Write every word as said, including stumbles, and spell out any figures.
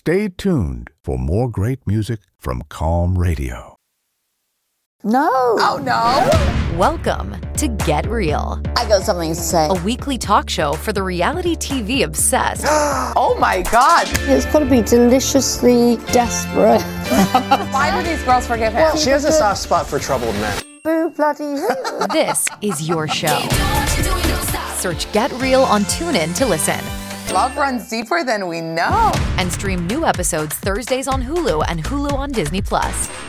Stay tuned for more great music from Calm Radio. No. Oh, no. Welcome to Get Real. I got something to say. A weekly talk show for the reality T V obsessed. Oh, my God. It's got to be deliciously desperate. Why do these girls forgive him? She has a soft spot for troubled men. Boo bloody hoo. This is your show. Search Get Real on TuneIn to listen. Love runs deeper than we know. And stream new episodes Thursdays on Hulu and Hulu on Disney Plus.